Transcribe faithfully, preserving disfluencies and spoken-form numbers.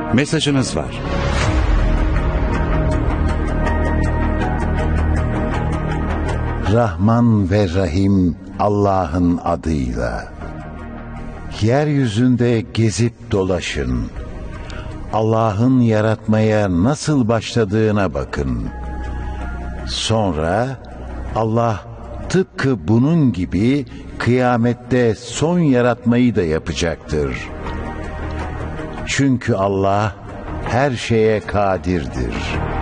Mesajınız var. Rahman ve Rahim Allah'ın adıyla. Yeryüzünde gezip dolaşın. Allah'ın yaratmaya nasıl başladığına bakın. Sonra Allah tıpkı bunun gibi kıyamette son yaratmayı da yapacaktır. Çünkü Allah her şeye kadirdir.